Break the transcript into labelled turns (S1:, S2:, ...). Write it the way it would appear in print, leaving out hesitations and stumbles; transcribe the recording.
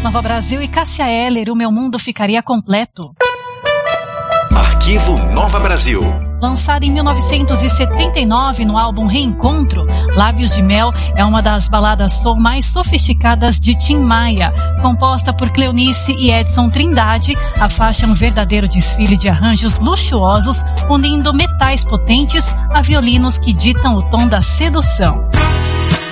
S1: Nova Brasil e Cássia Eller, O Meu Mundo Ficaria Completo.
S2: Arquivo Nova Brasil.
S1: Lançada em 1979 no álbum Reencontro, Lábios de Mel é uma das baladas soul mais sofisticadas de Tim Maia. Composta por Cleonice e Edson Trindade, a faixa é um verdadeiro desfile de arranjos luxuosos, unindo metais potentes a violinos que ditam o tom da sedução.